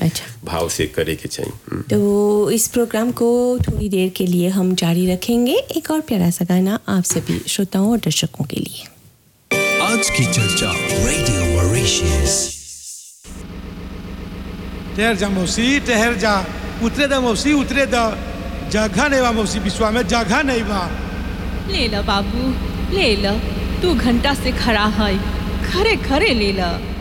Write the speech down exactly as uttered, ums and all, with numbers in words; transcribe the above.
अच्छा। भाव से करे के चाहिए। तो इस प्रोग्राम को थोड़ी देर के लिए हम जारी रखेंगे, एक और प्यारा सा गाना आप सभी श्रोताओं और दर्शकों के लिए। आज की चर्चा रेडियो मॉरिशस। ठहर जा मौसी, ठहर जा, उतरे दा मौसी, उतरे दा, जगह नहीं बा मौसी, बिस्वा में जगह नहीं बा। ले ला बाबू, ले ला, तू घंटा से खड़ा है, खरे खरे ले ला।